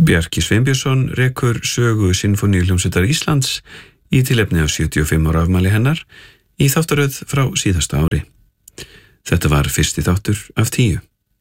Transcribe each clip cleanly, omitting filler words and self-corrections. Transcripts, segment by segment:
Bjarki Sveinbjörnsson rekur sögu Sinfóníuhljómsveitar Íslands í tilefni af 75 ára afmæli hennar í þáttaröð frá síðasta ári. Þetta var fyrsti þáttur af 10.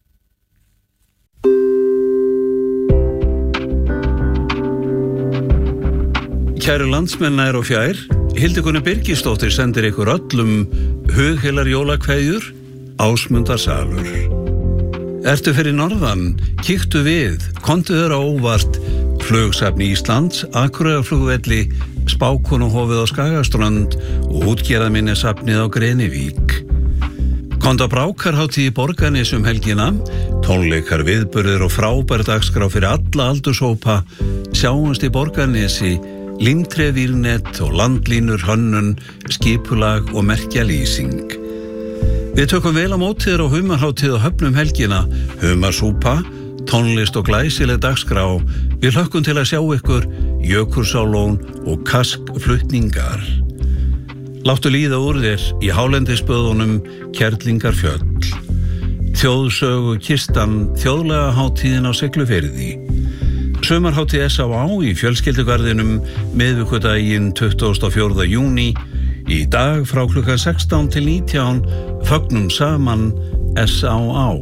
Kæru landsmenn nær og fjær, Hildikunni Birgisdóttir sendir ykkur öllum hugheilar jólakveðjur, Ásmundar Salur. Ertu fyrir norðan, kíktu við, komdu þér á óvart, Flugsafni Íslands, Akureyrarflugvelli, Spákonuhofið á Skagaströnd og útgerðarminjasafnið á Grenivík. Komdu á Brákarhátíð í Borgarnesi helgina, tónleikar, viðburðir og frábær dagskrá fyrir alla aldurshópa, sjáumst í Borgarnesi, límtrevírnet og landlínur, hönnun, skipulag og merkjalýsing. Við tökum vel á móti þér á humarhátíð á Höfnum helgina, humarsúpa, tónlist og glæsileg dagskrá. Við hlökkum til að sjá ykkur, Jökulsárlón og kaskflutningar. Láttu líða úr þér í hálendisböðunum Kerlingarfjöll. Þjóðsögu kistan, þjóðlega hátíðin á Siglufirði. Sumarhátíð S.A.A. í fjölskyldugarðinum miðvikudaginn 24. júní. Í dag frá klukkan 16 til 19 fögnum saman S.A.A.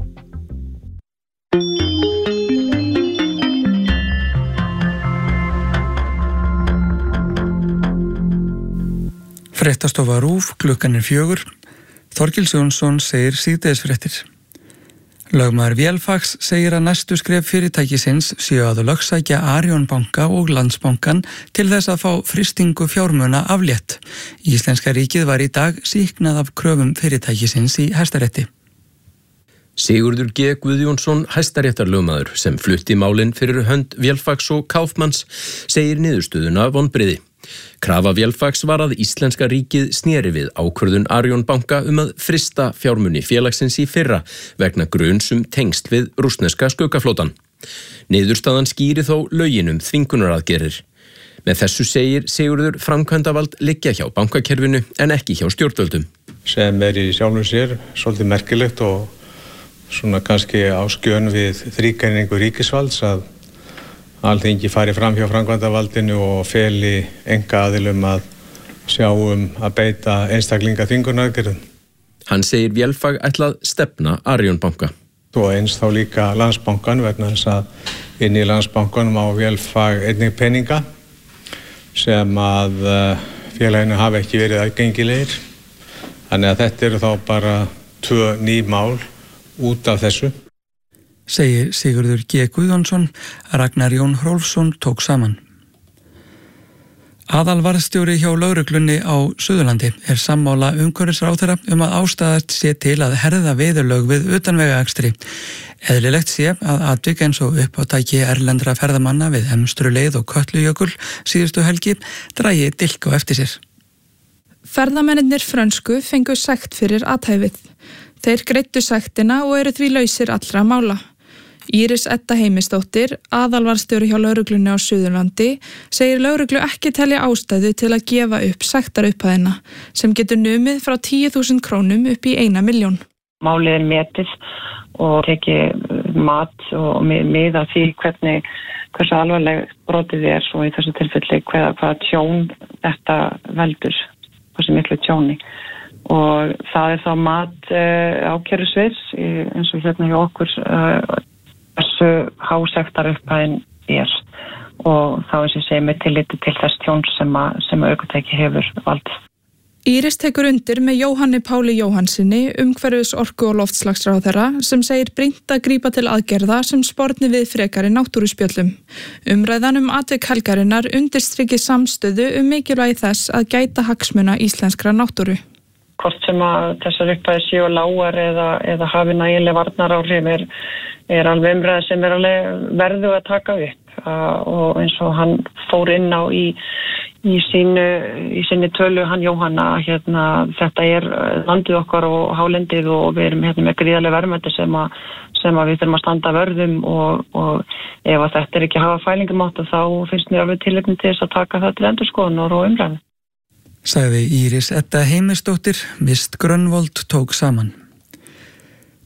Fréttastofa RÚV, klukkan 4. Þorkils Jónsson segir síðdegisfréttir. Lögmaður Vélfags segir að næstu skref fyrirtækisins séu að lögsækja Arion banka og Landsbankann til þess að fá frystingu fjármuna aflétt. Íslenska ríkið var í dag sýknað af kröfum fyrirtækisins í Hæstarétti. Sigurður G. Guðjónsson, hæstaréttarlögmaður sem flutti málin fyrir hönd Vélfags og Kaupmanns, segir niðurstöðuna vonbrigði. Krafa Vélfags var að íslenska ríkið sneri við ákvörðun Arion banka að frysta fjármuni félagsins í fyrra vegna gruns tengst við rússneska skuggaflótan. Niðurstaðan skýri þó lögin þvingunaraðgerðir. Með þessu segir Sigurður framkvæmdavald liggja hjá bankakerfinu en ekki hjá stjórnvöldum. Sem í sjálfum sér svolítið merkilegt og svona kannski á skjön við þrígreiningu ríkisvalds að Alþingi fari fram hjá framkvæmdavaldinu og feli einkaaðilum að sjá að beita einstaklinga þvingunaraðgerðum. Hann segir Vélfag ætlað stefna Arion banka. Og eins þá líka Landsbankann vegna þess að inn í Landsbankanum á Vélfag einnig peninga sem að félaginu hafi ekki verið aðgengilegir. Þannig að þetta eru þá bara 2 ný mál út af þessu. Segir Sigurður G. Guðjónsson, Ragnar Jón Hrólfsson tók saman. Aðalvarðstjóri hjá lögreglunni á Suðurlandi er sammála umhverfisráðherra að ástæðast sé til að herða viðurlög við utanvegaakstri. Eðlilegt sé að atvik eins og uppátæki erlendra ferðamanna við Hemstruleið og Kötlujökul síðustu helgi dragi dilk á eftir sér. Ferðamennirnir frönsku fengu sekt fyrir athæfið. Þeir greiddu sektina og eru því lausir allra mála. Íris Edda Heimisdóttir, aðalvarðstjóri hjá lögreglunni á Suðurlandi, segir lögreglu ekki telja ástæðu til að gefa upp sektarupphæðina sem getur numið frá 10.000 krónum upp í 1 milljón. Málið er metið og tekið mat og mið af því hversu alvarleg brotið er svo í þessu tilfelli hvaða tjón þetta veldur, hversu miklu tjóni. Og það er þá mat ákærusviðs eins og hérna hjá okkur þessu hásektarupphæðin er og þá eins og segir með tilliti til þess tjóns sem ökutæki hefur valdið. Íris tekur undir með Jóhanni Páli Jóhannsinni, umhverfis orku- og loftslagsráðherra, sem segir brýnt að grípa til aðgerða sem sporni við frekari náttúruspjöllum. Umræðan atvik helgarinnar undirstriki samstöðu mikilvægi þess að gæta hagsmuna íslenskra náttúru. Hvort sem að þessar upphæðir séu lágar eða hafi nægileg varnaráhrif er alveg umræða sem alveg verðu að taka upp og eins og hann fór inn á í sinni tölu hann Jóhanna þetta er landið okkar og hálendið og við erum með gríðarleg verðmæti sem við þurfum að standa vörðum og ef að þetta er ekki að hafa fælingamátt þá finnst mér alveg tilefni til þess að taka það til endurskoðunar og umræðu. Sagði Íris Edda Heimisdóttir, Mist Grönvold tók saman.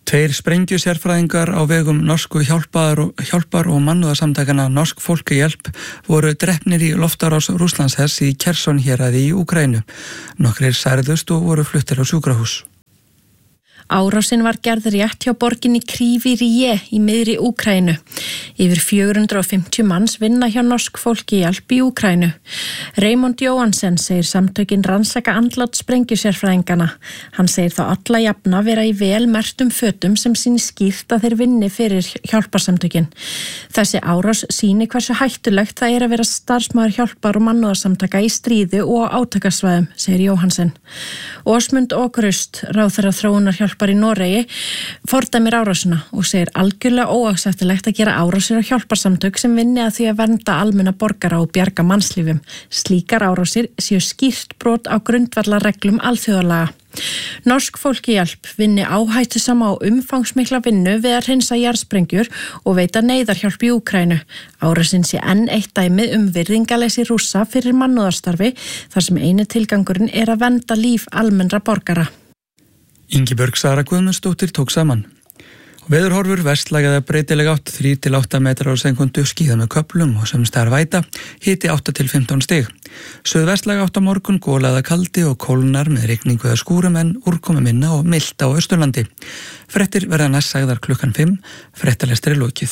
2 sprengjusérfræðingar á vegum norsku hjálpar og mannúðarsamtakana Norsk Folkehjálp voru drepnir í loftárás Rússlandshers í Kherson héraði í Úkraínu. Nokkrir særðust og voru fluttir á sjúkrahús. Árásin var gerð rétt hjá borginni Kryvyi í miðri Úkraínu. Yfir 450 manns vinna hjá Norsk Folkehjálp í Úkraínu. Raymond Johansen segir samtökin rannsaka andlát sprengjusérfræðingana. Hann segir þá alla jafna vera í vel merktum fötum sem sýni skýrt að þeir vinni fyrir hjálparsamtökin. Þessi árás sýni hversu hættulegt það að vera starfsmaður hjálpar og mannúðarsamtaka í stríði og átakasvæðum, segir Johansen. Åsmund Åkerust, ráðherra þróunarhjálpar í Noregi, fordæmir árásina og segir algjörlega óacceptilegt að gera árásir á hjálparsamtök sem vinni að því að vernda almenna borgara og bjarga mannslífum. Slíkar árásir séu skýrt brot á grundvallarreglum alþjóðalaga. Norsk Folkehjálp vinni áhættusama og umfangsmikla vinnu við að hreinsa jarðsprengjur og veita neyðarhjálp í Úkraínu. Árásin sé enn eitt dæmi virðingaleysi Rússa fyrir mannúðarstarfi þar sem eini tilgangurinn að vernda líf almennra borgara. Ingibjörg Sara Guðmundsdóttir tók saman. Veðurhorfur vestlægða breytileg átt 3-8 metrar á sekundu, skíða með köflum og sem staðar væta, hiti 8-15 stig. Suðvestlæg átt á morgun, gólaða kaldi og kólnar með rigningu eða skúrum en úrkomu minna og milt á Austurlandi. Fréttir verða næst sagðar klukkan 5, fréttalestri lokið.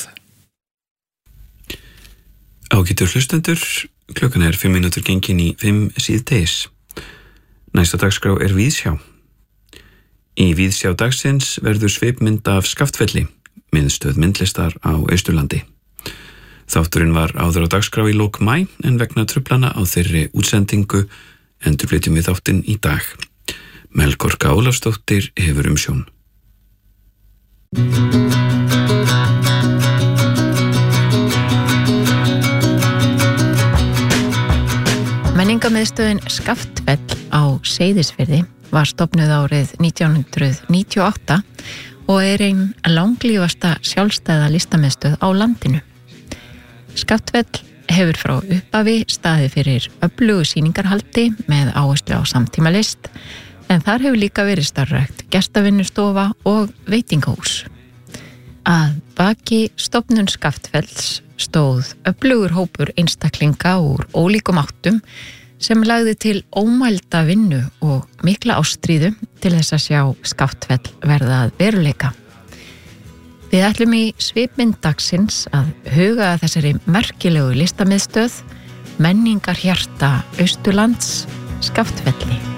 Ágætur hlustendur, klukkan 5 mínútur gengin í 5 síðdegis. Næsta dagskrá Víðsjá. Í Víðsjá dagsins verður svipmynd af Skaftfelli, miðstöð myndlistar á Austurlandi. Þátturinn var áður á dagskrá í lok maí en vegna truflana á þeirri útsendingu endurflytjum við þáttinn í dag. Melkorka Ólafsdóttir hefur umsjón. Menningarmiðstöðin Skaftfell á Seyðisfirði var stofnuð árið 1998 og ein langlífasta sjálfstæða listamiðstöð á landinu. Skaftfell hefur frá upphafi staðið fyrir öflugu sýningarhaldi með áherslu á samtímalist, en þar hefur líka verið starfrækt gestavinnustofa og veitingahús. Að baki stofnun Skaftfells stóð öflugur hópur einstaklinga úr ólíkum áttum sem lagði til ómælda vinnu og mikla ástríðu til þess að sjá Skaftfell verða að veruleika. Við ætlum í svipmynd dagsins að huga að þessari merkilegu listamiðstöð, menningarhjarta Austurlands, Skaftfelli.